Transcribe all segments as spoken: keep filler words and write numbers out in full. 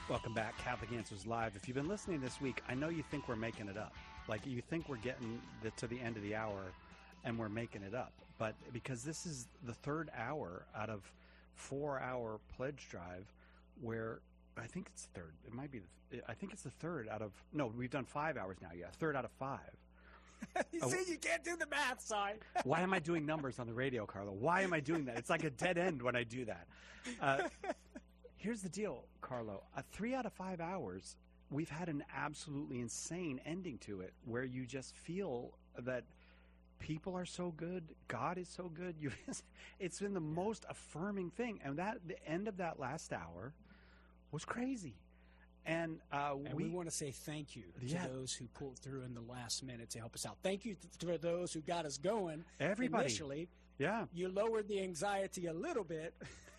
Welcome back, Catholic Answers Live. If you've been listening this week, I know you think we're making it up. Like, you think we're getting the, to the end of the hour and we're making it up. But because this is the third hour out of four-hour pledge drive where I think it's the third. It might be, the, I think it's the third out of, no, we've done five hours now, yeah, third out of five. you oh, see, you can't do the math, Si. Why am I doing numbers on the radio, Carlo? Why am I doing that? It's like a dead end when I do that. Uh, Here's the deal, Carlo. Uh, three out of five hours, we've had an absolutely insane ending to it where you just feel that people are so good, God is so good. You, it's been the most affirming thing. And that the end of that last hour was crazy. And, uh, and we, we want to say thank you to yeah. those who pulled through in the last minute to help us out. Thank you to those who got us going Everybody. initially. Yeah. You lowered the anxiety a little bit,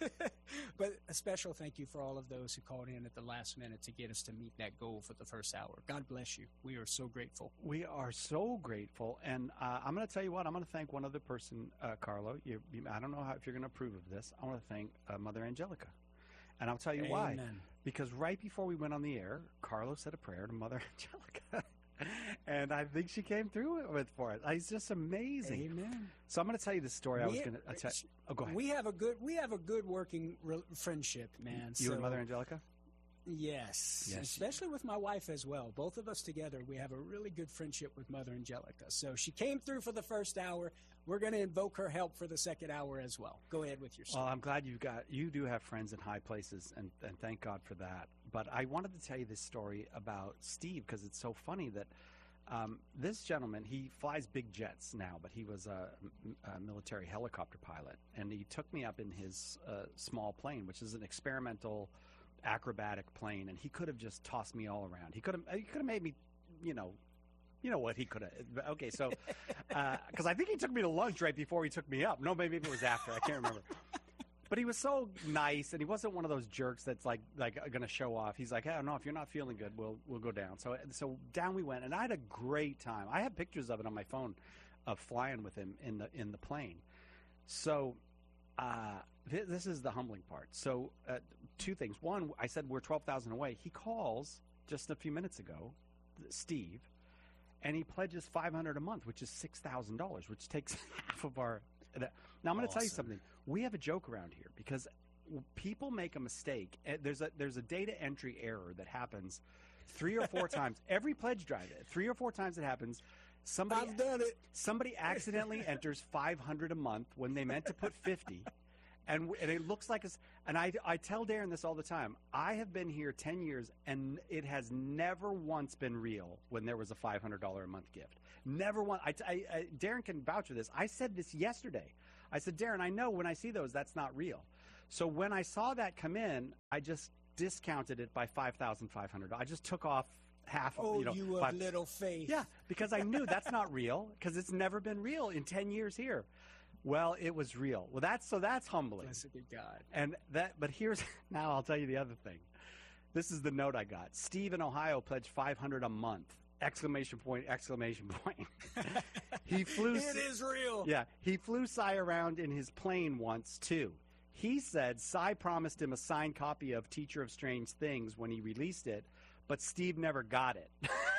but a special thank you for all of those who called in at the last minute to get us to meet that goal for the first hour. God bless you. We are so grateful. We are so grateful. And uh, I'm going to tell you what, I'm going to thank one other person, uh, Carlo. You, you, I don't know how, if you're going to approve of this. I want to thank uh, Mother Angelica. And I'll tell you Amen. why. Because right before we went on the air, Carlo said a prayer to Mother Angelica. And I think she came through with for it. It's just amazing. Amen. So I'm going to tell you the story. We, I was going to tell. Oh, go ahead. We have a good we have a good working re- friendship, man. You so, and Mother Angelica? Yes, yes, especially with my wife as well. Both of us together, we have a really good friendship with Mother Angelica. So she came through for the first hour. We're going to invoke her help for the second hour as well. Go ahead with your story. Well, I'm glad you got you do have friends in high places, and, and thank God for that. But I wanted to tell you this story about Steve because it's so funny that um, this gentleman, he flies big jets now, but he was a, a military helicopter pilot, and he took me up in his uh, small plane, which is an experimental acrobatic plane, and he could have just tossed me all around. He could have he could have made me, you know, you know what he could have. Okay, so because uh, I think he took me to lunch right before he took me up. No, maybe it was after. I can't remember. But he was so nice, and he wasn't one of those jerks that's like like going to show off. He's like, "Hey, no, if you're not feeling good, we'll we'll go down." So so down we went, and I had a great time. I have pictures of it on my phone, of flying with him in the in the plane. So uh, th- this is the humbling part. So uh, two things. One, I said we're twelve thousand away. He calls just a few minutes ago, Steve, and he pledges five hundred a month, which is six thousand dollars, which takes half of our. That. Now I'm going to Awesome. tell you something. We have a joke around here because people make a mistake. There's a there's a data entry error that happens three or four times every pledge drive. Three or four times it happens. Somebody I've done it. Somebody accidentally enters five hundred a month when they meant to put fifty. And, and it looks like it's, and I, I tell Darren this all the time. I have been here ten years, and it has never once been real when there was a five hundred dollars a month gift. Never once. I, I, I, Darren can vouch for this. I said this yesterday. I said, Darren, I know when I see those, that's not real. So when I saw that come in, I just discounted it by five thousand five hundred dollars. I just took off half. Oh, you know, you of five, little faith. Yeah, because I knew that's not real because it's never been real in ten years here. Well, it was real. Well, that's so that's humbling. Blessed be God. And that, but here's now I'll tell you the other thing. This is the note I got. Steve in Ohio pledged five hundred a month. Exclamation point! Exclamation point! He flew. It is real. Yeah, he flew Cy around in his plane once too. He said Cy promised him a signed copy of Teacher of Strange Things when he released it, but Steve never got it.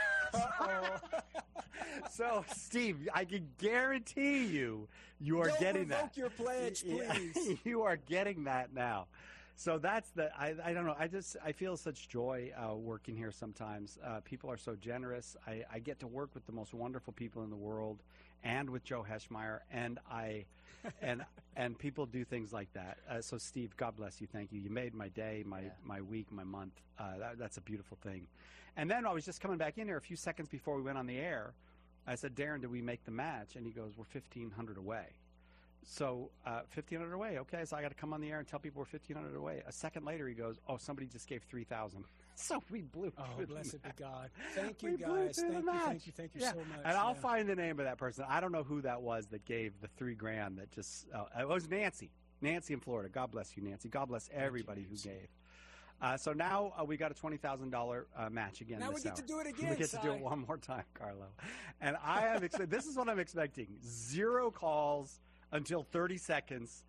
So, Steve, I can guarantee you, you are Don't getting revoke that. your pledge, please. You are getting that now. So that's the, I, I don't know, I just, I feel such joy uh, working here sometimes. Uh, people are so generous. I, I get to work with the most wonderful people in the world and with Joe Heschmeyer, and I, and and people do things like that. Uh, so, Steve, God bless you. Thank you. You made my day, my, Yeah. my week, my month. Uh, that, that's a beautiful thing. And then I was just coming back in here a few seconds before we went on the air. I said, Darren, did we make the match? And he goes, we're fifteen hundred away. So uh, fifteen hundred away. Okay, so I got to come on the air and tell people we're fifteen hundred away. A second later, he goes, oh, somebody just gave three thousand. So we blew. Oh, through the blessed be match. God. Thank We you, blew guys. through the Thank you, match. thank you, thank you Yeah. so much. And I'll Yeah. find the name of that person. I don't know who that was that gave the three grand that just, uh, it was Nancy. Nancy in Florida. God bless you, Nancy. God bless everybody who Nancy. gave. Uh, so now uh, we got a twenty thousand dollars uh, match again. Now this we get hour. to do it again, We get to do Si. it one more time, Carlo. And I am. Ex- this is what I'm expecting: zero calls until thirty seconds,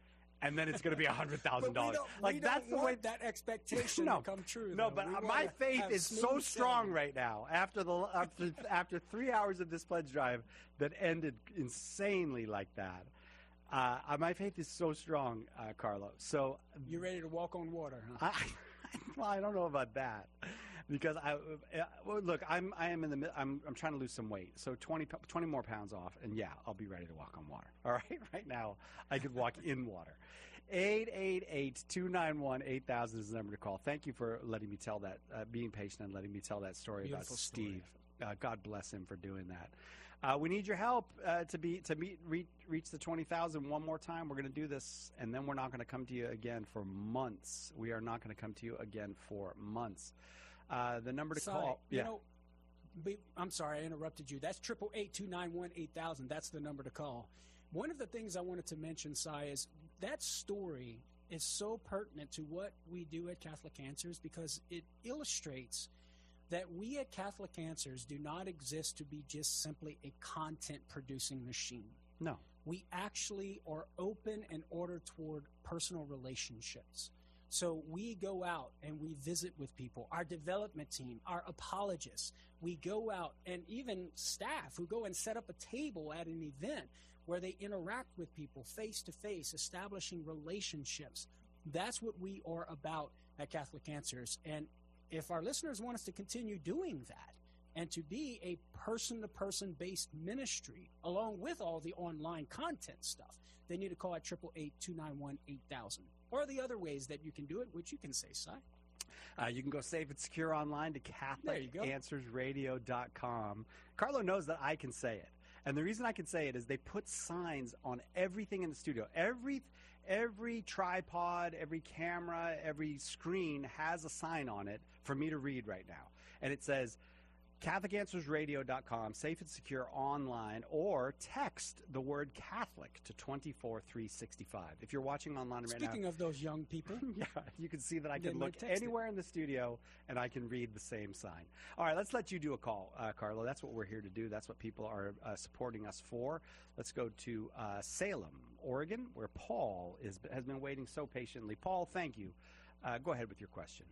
and then it's going to be a hundred thousand But we dollars. don't, Like we that's don't the want way. that expectation No. to come true. No, though. but We uh, wanna my faith have is so smooth strong sailing. right now after the after after three hours of this pledge drive that ended insanely like that. Uh, uh, my faith is so strong, uh, Carlo. So You're ready to walk on water, huh? I, well, I don't know about that because I uh, well, look. I'm I am in the mid- I'm I'm trying to lose some weight. So twenty, p- twenty more pounds off, and yeah, I'll be ready to walk on water. All right, right now I could walk in water. eight eight eight, two nine one, eight thousand is the number to call. Thank you for letting me tell that, uh, being patient and letting me tell that story Beautiful about story. Steve. Uh, God bless him for doing that. Uh, we need your help uh, to be to meet reach, reach the twenty thousand one more time. We're going to do this, and then we're not going to come to you again for months. We are not going to come to you again for months. Uh, the number to Sorry, call. You Yeah. know, be, I'm sorry I interrupted you. That's triple eight two nine one eight thousand. That's the number to call. One of the things I wanted to mention, Sai, is that story is so pertinent to what we do at Catholic Answers because it illustrates that we at Catholic Answers do not exist to be just simply a content-producing machine. No. We actually are open and ordered toward personal relationships. So we go out and we visit with people, our development team, our apologists. We go out and even staff who go and set up a table at an event where they interact with people face to face, establishing relationships. That's what we are about at Catholic Answers. And if our listeners want us to continue doing that and to be a person-to-person based ministry along with all the online content stuff, they need to call at eight eight eight, two nine one, eight thousand. Or the other ways that you can do it, which you can say, Si. Uh, you can go safe and secure online to There you Catholic go. Answers Radio dot com. Carlo knows that I can say it. And the reason I can say it is they put signs on everything in the studio. Every every tripod, every camera, every screen has a sign on it for me to read right now. And it says Catholic Answers Radio dot com, safe and secure online, or text the word Catholic to two four three six five. If you're watching online right now. Speaking of those young people, Yeah, you can see that I Then can you look text it. anywhere in the studio and I can read the same sign. All right, let's let you do a call, uh, Carlo. That's what we're here to do. That's what people are uh, supporting us for. Let's go to uh, Salem, Oregon, where Paul is has been waiting so patiently. Paul, thank you. Uh, go ahead with your question.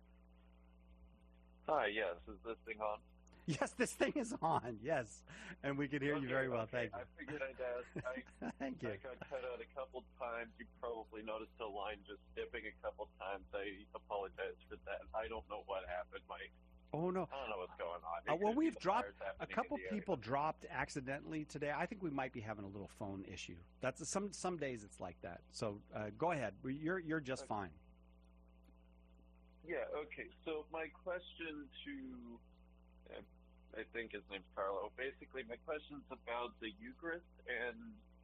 Hi, yes. Is this thing on? Yes, this thing is on. Yes, and we can hear you Okay, very well. okay. Thank you. I figured I'd ask. I, Thank you. I got cut out a couple times. You probably noticed the line just dipping a couple times. I apologize for that. I don't know what happened. My Oh no. I don't know what's going on. It Uh, well, could be we've the dropped fires a happening couple in the area. people dropped accidentally today. I think we might be having a little phone issue. That's some some days it's like that. So uh, go ahead. We- You're you're just Okay. fine. Yeah. Okay. So my question to, uh, I think his name's Carlo. Basically, my question's about the Eucharist, and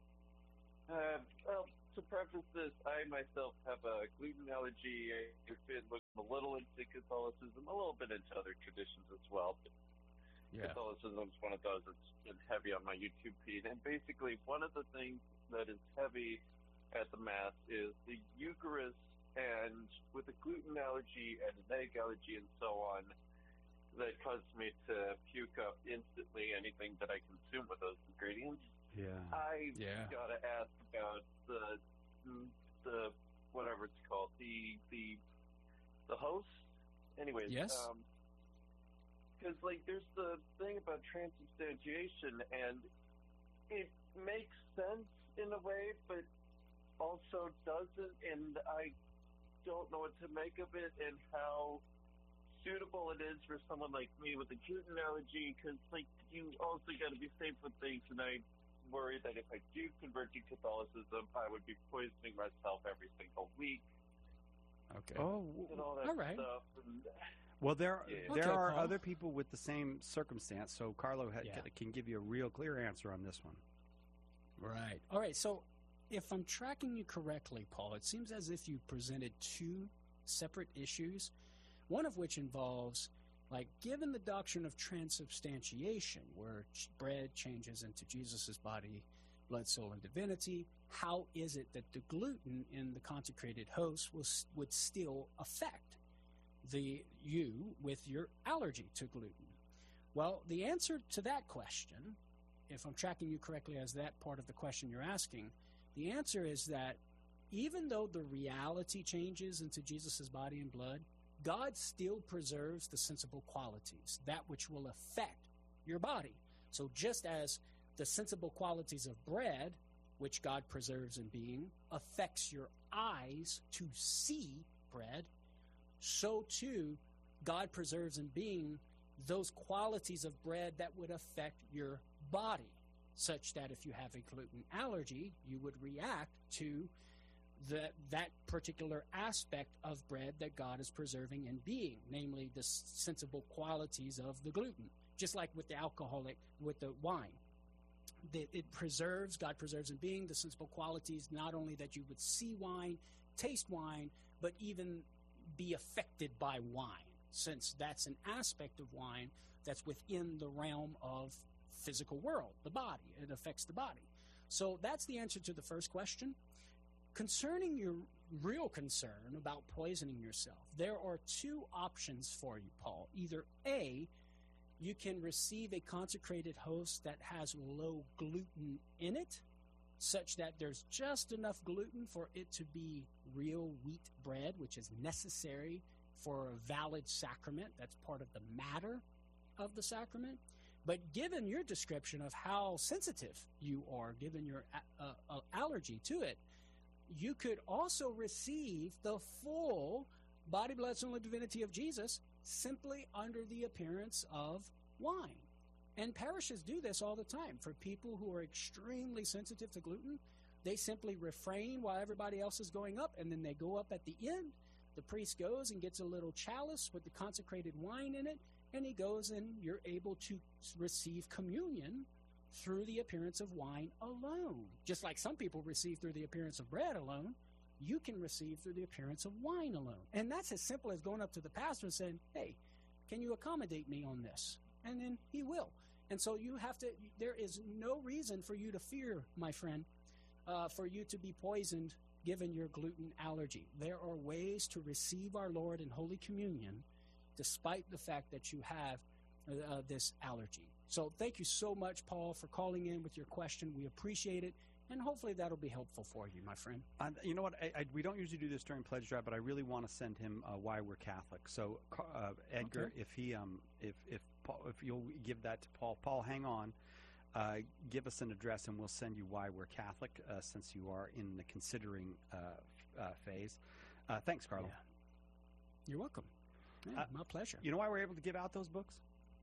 uh, well, to preface this, I myself have a gluten allergy. I've been looking a little into Catholicism, a little bit into other traditions as well. But Catholicism is one of those that's been heavy on my YouTube feed, and basically, one of the things that is heavy at the Mass is the Eucharist. And with a gluten allergy and an egg allergy and so on, that caused me to puke up instantly anything that I consume with those ingredients. Yeah. I Yeah. gotta ask about the the whatever it's called, the the the host. Anyways, Yes. um, because like there's the thing about transubstantiation, and it makes sense in a way, but also doesn't, and I don't know what to make of it and how suitable it is for someone like me with a gluten allergy, because like you also got to be safe with things, and I worry that if I do convert to Catholicism, I would be poisoning myself every single week Okay. Oh, and all that All right. stuff. And well, there Yeah. there Okay, are Paul. other people with the same circumstance. So Carlo ha- Yeah. can give you a real clear answer on this one. Right. All right. So if I'm tracking you correctly, Paul, it seems as if you presented two separate issues, one of which involves, like, given the doctrine of transubstantiation, where ch- bread changes into Jesus' body, blood, soul, and divinity, how is it that the gluten in the consecrated host was, would still affect the you with your allergy to gluten? Well, the answer to that question, if I'm tracking you correctly as that part of the question you're asking, the answer is that even though the reality changes into Jesus' body and blood, God still preserves the sensible qualities, that which will affect your body. So just as the sensible qualities of bread, which God preserves in being, affects your eyes to see bread, so too God preserves in being those qualities of bread that would affect your body, such that if you have a gluten allergy, you would react to the, that particular aspect of bread that God is preserving in being, namely the sensible qualities of the gluten, just like with the alcoholic, with the wine. That it preserves, God preserves in being the sensible qualities, not only that you would see wine, taste wine, but even be affected by wine, since that's an aspect of wine that's within the realm of physical world, the body. It affects the body. So that's the answer to the first question. Concerning your real concern about poisoning yourself, there are two options for you, Paul. Either A, you can receive a consecrated host that has low gluten in it, such that there's just enough gluten for it to be real wheat bread, which is necessary for a valid sacrament. That's part of the matter of the sacrament. But given your description of how sensitive you are, given your uh, uh, allergy to it, you could also receive the full body, blood, soul, and divinity of Jesus simply under the appearance of wine. And parishes do this all the time. For people who are extremely sensitive to gluten, they simply refrain while everybody else is going up, and then they go up at the end. The priest goes and gets a little chalice with the consecrated wine in it, and he goes and you're able to receive communion through the appearance of wine alone. Just like some people receive through the appearance of bread alone, you can receive through the appearance of wine alone. And that's as simple as going up to the pastor and saying, hey, can you accommodate me on this? And then he will. And so you have to, there is no reason for you to fear, my friend, uh, for you to be poisoned given your gluten allergy. There are ways to receive our Lord in Holy Communion despite the fact that you have uh, this allergy. So thank you so much, Paul, for calling in with your question. We appreciate it. And hopefully that'll be helpful for you, my friend. Uh, you know what? I, I, we don't usually do this during pledge drive, but I really want to send him uh, why we're Catholic. So, uh, Edgar, Okay. if he, um, if if Paul, if you'll give that to Paul, Paul, hang on. Uh, give us an address, and we'll send you why we're Catholic, uh, since you are in the considering uh, uh, phase. Uh, thanks, Carlo. Yeah. You're welcome. Yeah, Uh, my pleasure. You know why we're able to give out those books?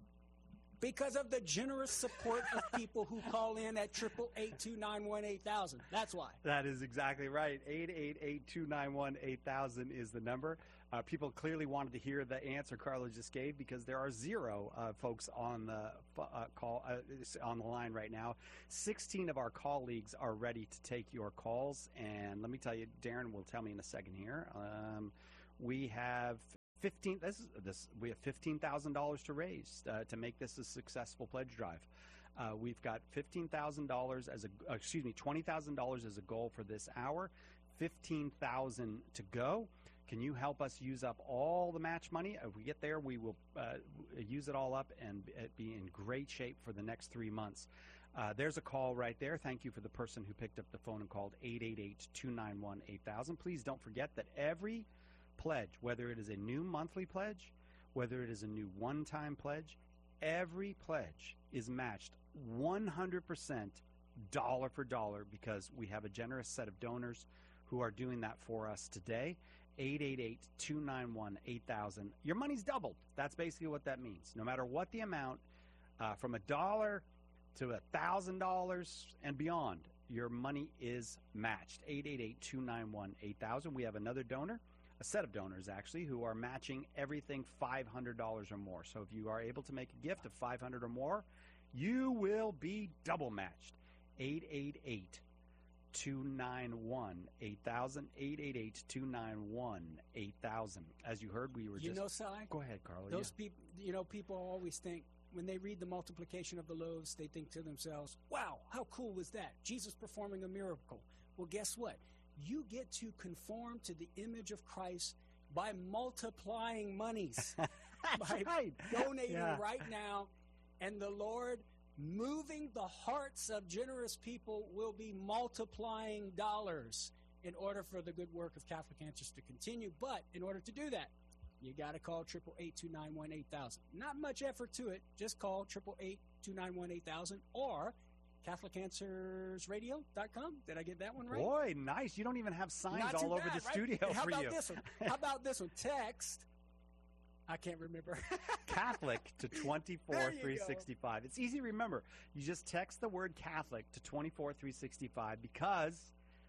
Because of the generous support of people who call in at triple eight two nine one eight thousand. That's why. That is exactly right. eight eight eight, two nine one, eight thousand is the number. Uh, people clearly wanted to hear the answer Carlo just gave, because there are zero uh, folks on the uh, call uh, on the line right now. sixteen of our colleagues are ready to take your calls, and let me tell you, Darren will tell me in a second here. Um, we have fifteen. This is this. We have fifteen thousand dollars to raise uh, to make this a successful pledge drive. Uh, we've got fifteen thousand dollars as a uh, excuse me, twenty thousand dollars as a goal for this hour. Fifteen thousand to go. Can you help us use up all the match money? If we get there, we will uh, use it all up and be in great shape for the next three months. Uh, there's a call right there. Thank you for the person who picked up the phone and called eight eight eight, two nine one, eight thousand. Please don't forget that every pledge, whether it is a new monthly pledge, whether it is a new one-time pledge, every pledge is matched one hundred percent dollar for dollar, because we have a generous set of donors who are doing that for us today. eight eight eight, two nine one, eight thousand. Your money's doubled. That's basically what that means. No matter what the amount, uh, from a dollar to a thousand dollars and beyond, your money is matched. eight eight eight, two nine one, eight thousand. We have another donor, a set of donors actually, who are matching everything five hundred dollars or more. So if you are able to make a gift of five hundred dollars or more, you will be double matched. eight eight eight, two nine one, eight thousand. eight eight eight, two nine one, eight thousand. As you heard, we were You just... know, Sly, Go ahead, Carlo. those yeah. people, you know, people always think, when they read the multiplication of the loaves, they think to themselves, wow, how cool was that? Jesus performing a miracle. Well, guess what? You get to conform to the image of Christ by multiplying monies, That's by right. donating Yeah. right now, and the Lord, moving the hearts of generous people, will be multiplying dollars. in order for the good work of Catholic Answers to continue. But in order to do that, you got to call eight eight eight, two nine one, eight thousand. Not much effort to it. Just call eight eight eight, two nine one, eight thousand or Catholic Answers Radio dot com. Did I get that one right? Boy, nice. You don't even have signs Not all too over bad, the right? studio How for about you. this one? How about this one? Text. I can't remember. Catholic to twenty-four There you three sixty-five. It's easy to remember. You just text the word Catholic to twenty-four three sixty-five because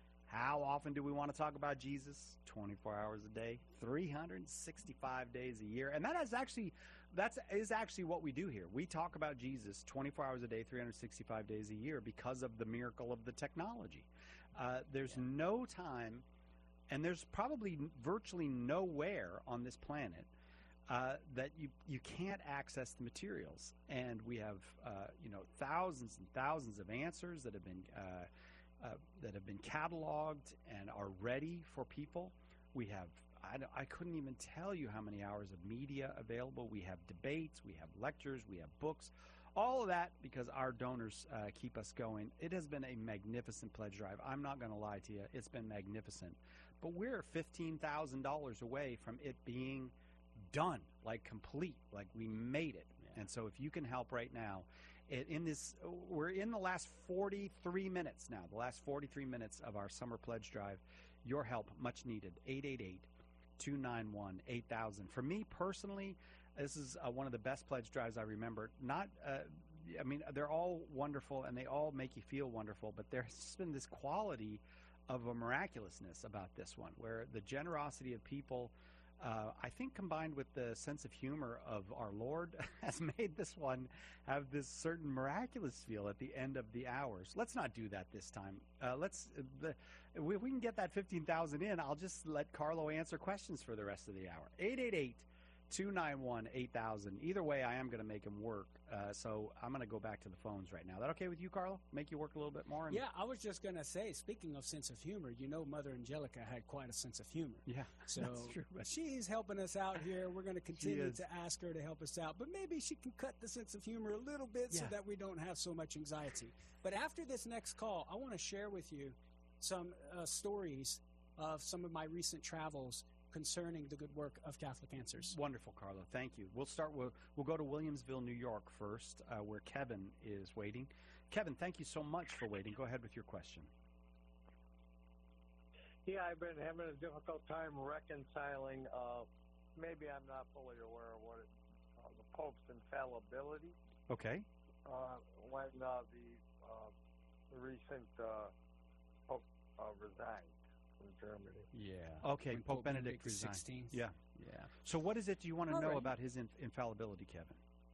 how often do we want to talk about Jesus? twenty-four hours a day, three hundred sixty-five days a year. And that is actually that's is actually what we do here. We talk about Jesus twenty-four hours a day, three hundred sixty-five days a year because of the miracle of the technology. Uh, there's Yeah. no time, and there's probably virtually nowhere on this planet Uh, that you you can't access the materials, and we have uh, you know thousands and thousands of answers that have been uh, uh, that have been cataloged and are ready for people. We have I, don't- I couldn't even tell you how many hours of media available. We have debates, we have lectures, we have books, all of that because our donors uh, keep us going. It has been a magnificent pledge drive. I'm not going to lie to you; it's been magnificent. But we're fifteen thousand dollars away from it being done, like complete, like we made it. Yeah. And so if you can help right now, it, in this, we're in the last forty-three minutes now, the last forty-three minutes of our summer pledge drive. Your help, much needed. eight eight eight, two nine one, eight thousand. For me personally, this is uh, one of the best pledge drives I remember. Not, uh, I mean, they're all wonderful and they all make you feel wonderful, but there's just been this quality of a miraculousness about this one, where the generosity of people, Uh, I think combined with the sense of humor of our Lord has made this one have this certain miraculous feel at the end of the hours. Let's not do that this time. Uh, let's uh, the, if we can get that fifteen thousand in, I'll just let Carlo answer questions for the rest of the hour. eight eight eight, two nine one, eight thousand. Either way, I am going to make him work. Uh, so I'm going to go back to the phones right now. Is that okay with you, Carlo? Make you work a little bit more? And Yeah, I was just going to say, speaking of sense of humor, you know Mother Angelica had quite a sense of humor. Yeah, So that's true. But she's helping us out here. We're going to continue is. to ask her to help us out. But maybe she can cut the sense of humor a little bit so Yeah. that we don't have so much anxiety. But after this next call, I want to share with you some uh, stories of some of my recent travels concerning the good work of Catholic Answers. Wonderful, Carlo. Thank you. We'll start. We'll, we'll go to Williamsville, New York first, uh, where Kevin is waiting. Kevin, thank you so much for waiting. Go ahead with your question. Yeah, I've been having a difficult time reconciling. Uh, maybe I'm not fully aware of what it, uh, the Pope's infallibility. Okay. Uh, when uh, the, uh, the recent uh, Pope uh, resigned from Germany. Yeah. Okay, When Pope Benedict the resigned. sixteenth. Yeah. Yeah. So what is it you want to All know right. about his inf- infallibility, Kevin?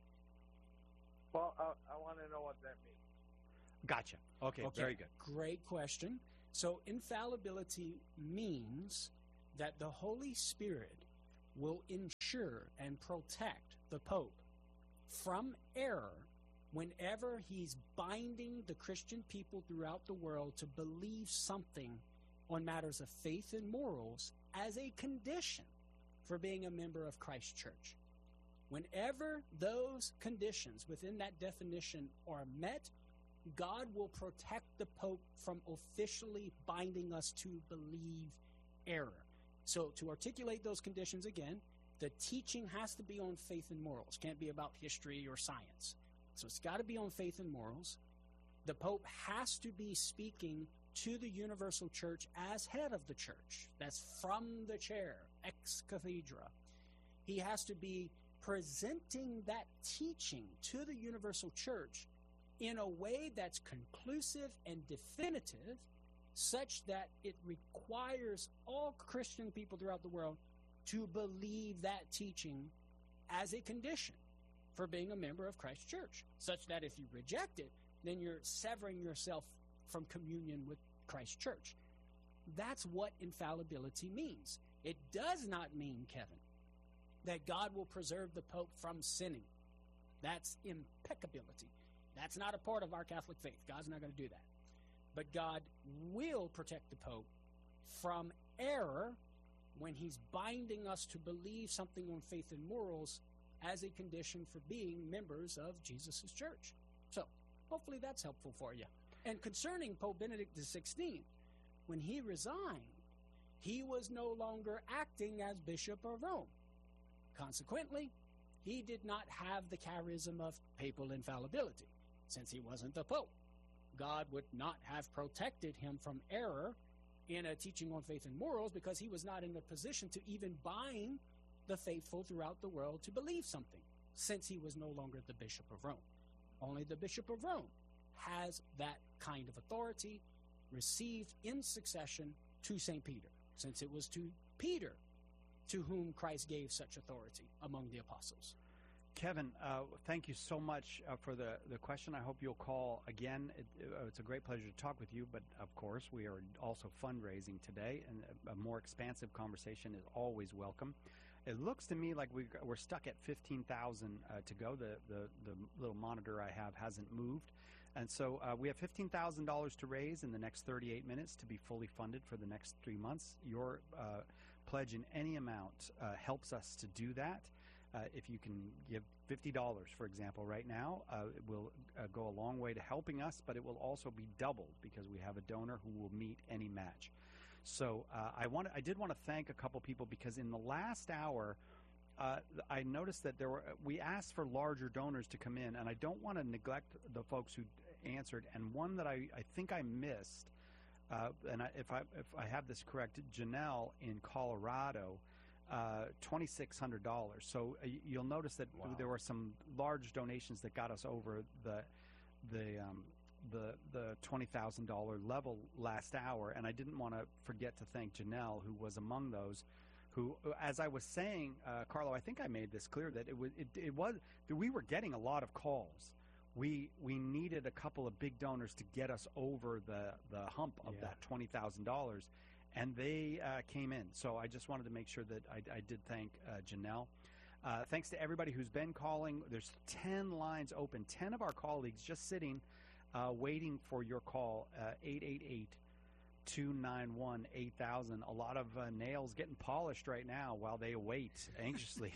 Well, uh, I want to know what that means. Gotcha. Okay, Okay, very good. Great question. So, infallibility means that the Holy Spirit will ensure and protect the Pope from error whenever he's binding the Christian people throughout the world to believe something on matters of faith and morals as a condition for being a member of Christ Church. Whenever those conditions within that definition are met, God will protect the Pope from officially binding us to believe error. So to articulate those conditions again, the teaching has to be on faith and morals. Can't be about history or science. So it's got to be on faith and morals. The Pope has to be speaking to the universal church as head of the church. That's from the chair, ex cathedra. He has to be presenting that teaching to the universal church in a way that's conclusive and definitive, such that it requires all Christian people throughout the world to believe that teaching as a condition for being a member of Christ's church, such that if you reject it, then you're severing yourself from communion with Christ's church. That's what infallibility means. It does not mean, Kevin, that God will preserve the Pope from sinning. That's impeccability. That's not a part of our Catholic faith. God's not going to do that. But God will protect the Pope from error when he's binding us to believe something on faith and morals as a condition for being members of Jesus' church. So hopefully that's helpful for you. And concerning Pope Benedict the sixteenth, when he resigned, he was no longer acting as Bishop of Rome. Consequently, he did not have the charism of papal infallibility, since he wasn't the Pope. God would not have protected him from error in a teaching on faith and morals, because he was not in the position to even bind the faithful throughout the world to believe something, since he was no longer the Bishop of Rome. Only the Bishop of Rome has that kind of authority, received in succession to Saint Peter, since it was to Peter to whom Christ gave such authority among the apostles. Kevin, uh, thank you so much uh, for the, the question. I hope you'll call again. It, uh, it's a great pleasure to talk with you, but of course we are also fundraising today, and a, a more expansive conversation is always welcome. It looks to me like we, we're stuck at fifteen thousand uh, to go. The, the, the little monitor I have hasn't moved. And so uh, we have fifteen thousand dollars to raise in the next thirty-eight minutes to be fully funded for the next three months. Your uh, pledge in any amount uh, helps us to do that. Uh, if you can give fifty dollars, for example, right now, uh, it will uh, go a long way to helping us, but it will also be doubled because we have a donor who will meet any match. So uh, I want I did want to thank a couple people, because in the last hour, uh, I noticed that there were we asked for larger donors to come in, and I don't want to neglect the folks who answered. And one that I, I think I missed, uh, and I, if I if I have this correct, Janelle in Colorado. Uh, twenty-six hundred dollars. So uh, you'll notice that Wow. there were some large donations that got us over the the um, the the twenty thousand dollar level last hour, and I didn't want to forget to thank Janelle, who was among those. Who, as I was saying, uh, Carlo, I think I made this clear that it was it, it was that we were getting a lot of calls. We we needed a couple of big donors to get us over the the hump of Yeah. that twenty thousand dollars. And they uh, came in. So I just wanted to make sure that I, I did thank uh, Janelle. Uh, thanks to everybody who's been calling. There's ten lines open, ten of our colleagues just sitting, uh, waiting for your call, uh, eight eight eight, two nine one, eight thousand. A lot of uh, nails getting polished right now while they await anxiously.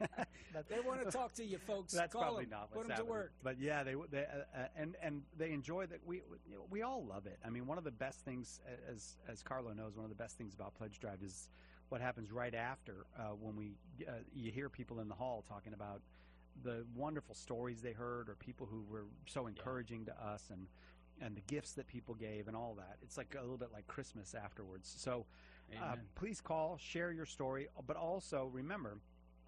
They want to talk to you, folks. That's Call probably them. not Put what's them to happening. work. But yeah, they they uh, uh, and and they enjoy that. We you know, we all love it. I mean, one of the best things, as as Carlo knows, one of the best things about Pledge Drive is what happens right after uh, when we uh, you hear people in the hall talking about the wonderful stories they heard, or people who were so encouraging to us, and and the gifts that people gave, and all that. It's like a little bit like Christmas afterwards. So uh, Amen. please call, share your story, but also remember,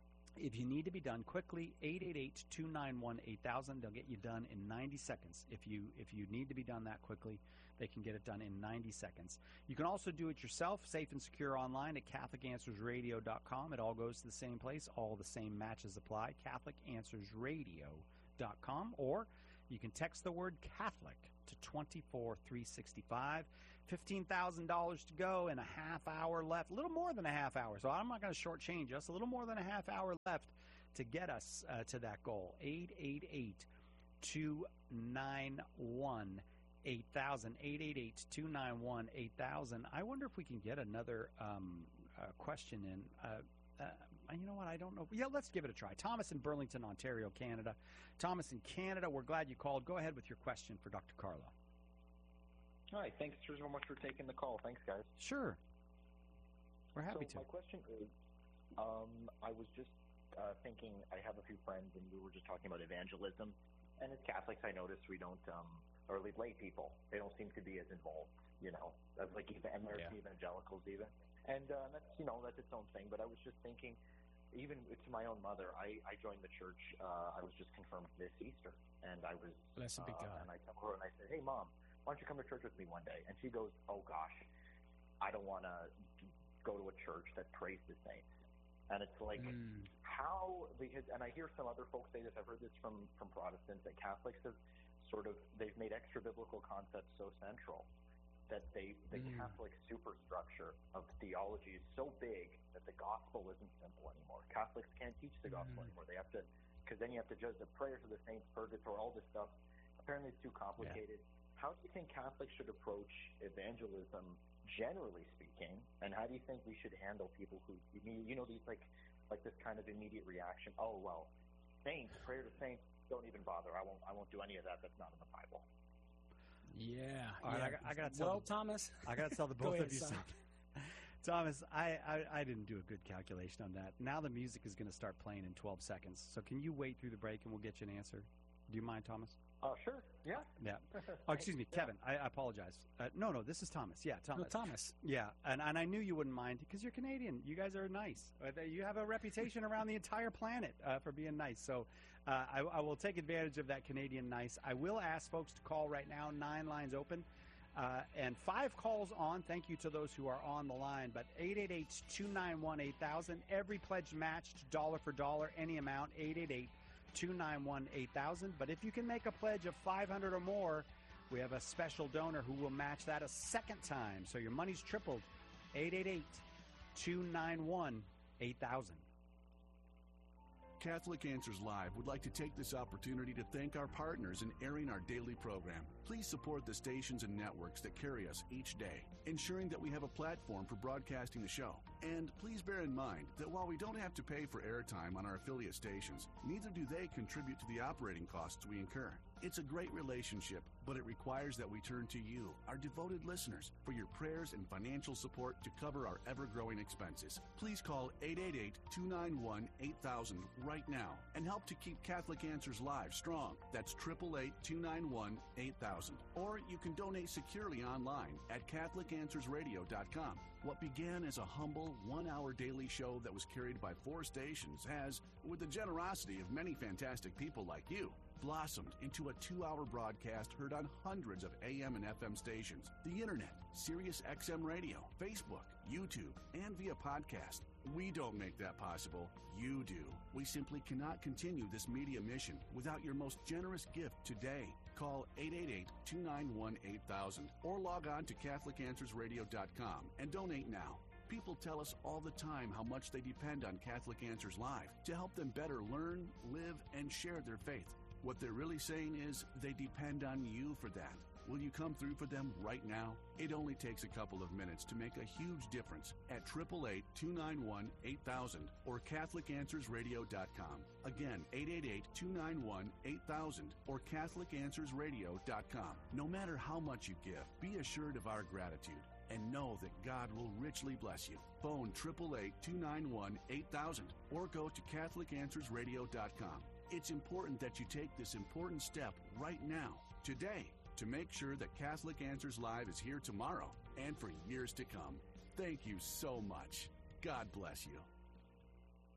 if you need to be done quickly, eight eight eight, two nine one, eight thousand. They'll get you done in ninety seconds. If you if you need to be done that quickly, they can get it done in ninety seconds. You can also do it yourself, safe and secure, online at Catholic Answers Radio dot com. It all goes to the same place. All the same matches apply, Catholic Answers Radio dot com. Or you can text the word Catholic to twenty-four three sixty-five. fifteen thousand dollars to go and a half hour left, a little more than a half hour. So I'm not going to shortchange us. A little more than a half hour left to get us uh, to that goal. eight eight eight, two nine one, eight thousand. eight eight eight, two nine one, eight thousand. I wonder if we can get another um, uh, question in. Uh, uh, you know what? I don't know. Yeah, let's give it a try. Thomas in Burlington, Ontario, Canada. Thomas in Canada, we're glad you called. Go ahead with your question for Doctor Carlo. Hi, thanks so much for taking the call. Thanks, guys. Sure. We're happy so to. my question is, um, I was just uh, thinking, I have a few friends, and we were just talking about evangelism. And as Catholics, I noticed we don't, um, or at least lay people, they don't seem to be as involved, you know, as like even American Yeah. evangelicals even. And uh, that's, you know, that's its own thing. But I was just thinking, even to my own mother, I, I joined the church. Uh, I was just confirmed this Easter, and I was, Blessed be uh, God. and I tell her, and I said, hey, Mom, why don't you come to church with me one day? And she goes, oh, gosh, I don't want to go to a church that prays the saints. And it's like, Mm. how, because, and I hear some other folks say this, I've heard this from, from Protestants, that Catholics have sort of, they've made extra biblical concepts so central that they, the Mm. Catholic superstructure of theology is so big that the gospel isn't simple anymore. Catholics can't teach the gospel Mm. anymore. They have to, because then you have to judge the prayers of the saints, purgatory, all this stuff. Apparently it's too complicated. How do you think Catholics should approach evangelism, generally speaking, and how do you think we should handle people who, you know, these like, like this kind of immediate reaction? Oh well, saints, prayer to saints, don't even bother. I won't, I won't do any of that. That's not in the Bible. Yeah. All right, yeah. I got- I gotta tell Well, the- Thomas, I got to tell the Go both ahead, of you son. something. Thomas, I, I, I didn't do a good calculation on that. Now the music is going to start playing in twelve seconds. So can you wait through the break and we'll get you an answer? Do you mind, Thomas? Oh, sure. Yeah. Yeah. Oh, excuse me, Kevin. I, I apologize. Uh, no, no, this is Thomas. Yeah, no, Thomas. Thomas. Yeah, and, and I knew you wouldn't mind because you're Canadian. You guys are nice. Uh, they- You have a reputation around the entire planet uh, for being nice. So uh, I, I will take advantage of that Canadian nice. I will ask folks to call right now. Nine lines open. Uh, and five calls on. Thank you to those who are on the line. But eight eight eight, two nine one, eight thousand. Every pledge matched dollar for dollar, any amount. eight eight eight, two nine one, eight thousand. But if you can make a pledge of five hundred or more, we have a special donor who will match that a second time. So your money's tripled. eight eight eight, two nine one, eight thousand. Catholic Answers Live would like to take this opportunity to thank our partners in airing our daily program. Please support the stations and networks that carry us each day, ensuring that we have a platform for broadcasting the show. And please bear in mind that while we don't have to pay for airtime on our affiliate stations, neither do they contribute to the operating costs we incur. It's a great relationship, but it requires that we turn to you, our devoted listeners, for your prayers and financial support to cover our ever-growing expenses. Please call eight eight eight, two nine one, eight thousand right now and help to keep Catholic Answers Live strong. That's eight eight eight, two nine one, eight thousand. Or you can donate securely online at Catholic Answers Radio dot com. What began as a humble one-hour daily show that was carried by four stations has, with the generosity of many fantastic people like you, blossomed into a two-hour broadcast heard on hundreds of A M and F M stations, the internet, Sirius X M radio, Facebook, YouTube, and via podcast. We don't make that possible. You do. We simply cannot continue this media mission without your most generous gift today. Call eight eight eight, two nine one, eight thousand or log on to Catholic Answers Radio dot com and donate now. People tell us all the time how much they depend on Catholic Answers Live to help them better learn, live, and share their faith. What they're really saying is they depend on you for that. Will you come through for them right now? It only takes a couple of minutes to make a huge difference at eight eight eight, two nine one, eight thousand or Catholic Answers Radio dot com. Again, eight eight eight, two nine one, eight thousand or Catholic Answers Radio dot com. No matter how much you give, be assured of our gratitude and know that God will richly bless you. Phone eight eight eight, two nine one, eight thousand or go to Catholic Answers Radio dot com. It's important that you take this important step right now, today, to make sure that Catholic Answers Live is here tomorrow and for years to come. Thank you so much. God bless you.